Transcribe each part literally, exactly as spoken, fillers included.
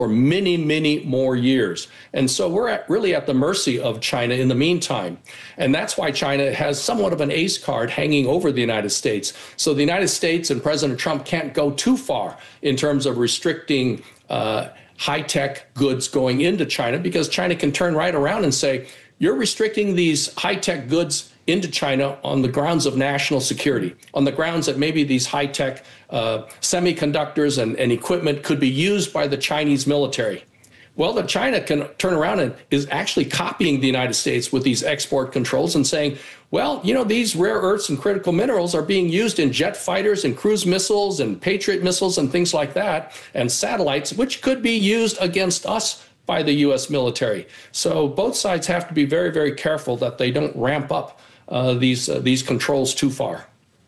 for many, many more years. And so we're at, really at the mercy of China in the meantime. And that's why China has somewhat of an ace card hanging over the United States. So the United States and President Trump can't go too far in terms of restricting uh, high-tech goods going into China, because China can turn right around and say, you're restricting these high-tech goods into China on the grounds of national security, on the grounds that maybe these high-tech uh, semiconductors and, and equipment could be used by the Chinese military. Well, the China can turn around and is actually copying the United States with these export controls and saying, well, you know, these rare earths and critical minerals are being used in jet fighters and cruise missiles and Patriot missiles and things like that, and satellites, which could be used against us by the U S military. So both sides have to be very, very careful that they don't ramp up uh, these uh, these controls too far.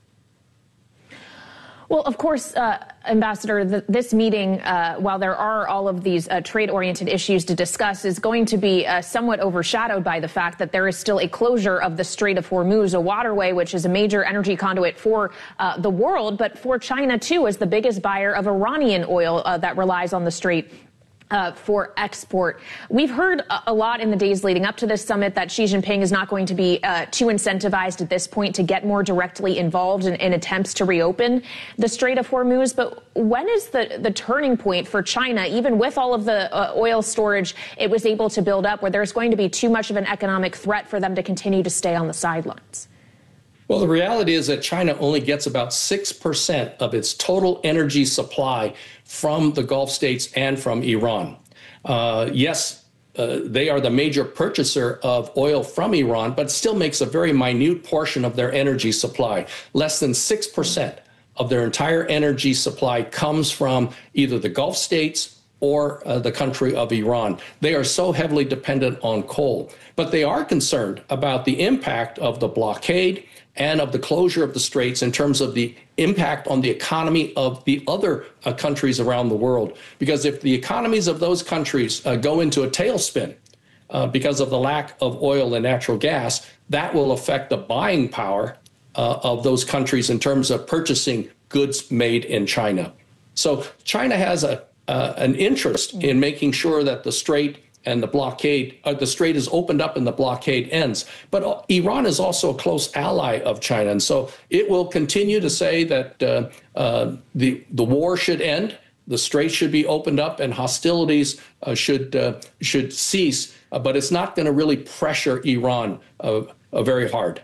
Well, of course, uh, Ambassador, the, this meeting, uh, while there are all of these uh, trade-oriented issues to discuss, is going to be uh, somewhat overshadowed by the fact that there is still a closure of the Strait of Hormuz, a waterway which is a major energy conduit for uh, the world, but for China, too, as the biggest buyer of Iranian oil uh, that relies on the strait Uh, for export. We've heard a, a lot in the days leading up to this summit that Xi Jinping is not going to be uh, too incentivized at this point to get more directly involved in, in attempts to reopen the Strait of Hormuz. But when is the, the turning point for China, even with all of the uh, oil storage it was able to build up, where there's going to be too much of an economic threat for them to continue to stay on the sidelines? Well, the reality is that China only gets about six percent of its total energy supply from the Gulf states and from Iran. Uh, yes, uh, they are the major purchaser of oil from Iran, but still makes a very minute portion of their energy supply. Less than six percent of their entire energy supply comes from either the Gulf states or uh, the country of Iran. They are so heavily dependent on coal. But they are concerned about the impact of the blockade and of the closure of the straits in terms of the impact on the economy of the other uh, countries around the world. Because if the economies of those countries uh, go into a tailspin uh, because of the lack of oil and natural gas, that will affect the buying power uh, of those countries in terms of purchasing goods made in China. So China has a, uh, an interest in making sure that the strait and the blockade, uh, the strait is opened up and the blockade ends. But uh, Iran is also a close ally of China. And so it will continue to say that uh, uh, the, the war should end, the strait should be opened up, and hostilities uh, should, uh, should cease. Uh, but it's not going to really pressure Iran uh, uh, very hard.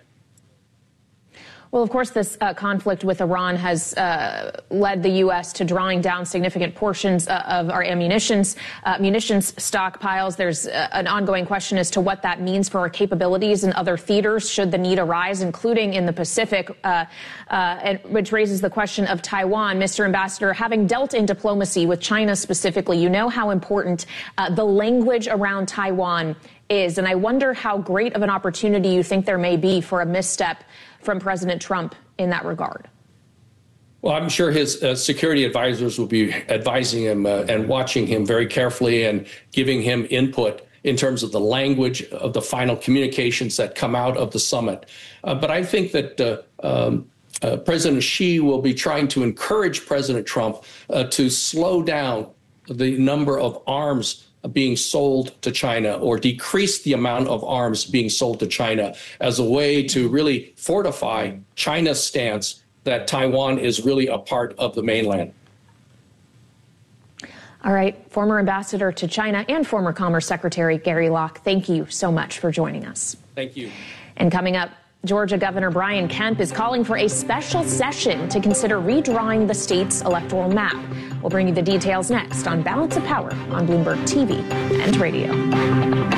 Well, of course, this uh, conflict with Iran has uh, led the U S to drawing down significant portions uh, of our ammunitions, uh, munitions stockpiles. There's uh, an ongoing question as to what that means for our capabilities in other theaters should the need arise, including in the Pacific, uh, uh, and, which raises the question of Taiwan. Mister Ambassador, having dealt in diplomacy with China specifically, you know how important uh, the language around Taiwan is. And I wonder how great of an opportunity you think there may be for a misstep from President Trump in that regard. Well, I'm sure his uh, security advisors will be advising him uh, and watching him very carefully and giving him input in terms of the language of the final communications that come out of the summit. Uh, but I think that uh, um, uh, President Xi will be trying to encourage President Trump uh, to slow down the number of arms being sold to China, or decrease the amount of arms being sold to China, as a way to really fortify China's stance that Taiwan is really a part of the mainland. All right, former ambassador to China and former Commerce Secretary Gary Locke, thank you so much for joining us. Thank you. And coming up, Georgia Governor Brian Kemp is calling for a special session to consider redrawing the state's electoral map. We'll bring you the details next on Balance of Power on Bloomberg T V and radio.